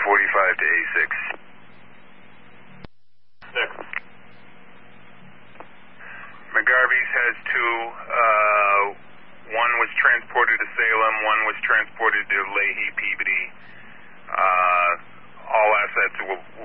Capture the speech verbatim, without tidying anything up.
forty-five to A six. Six. McGarvey's has two. Uh, one was transported to Salem, one was transported to Leahy Peabody. Uh, all assets will,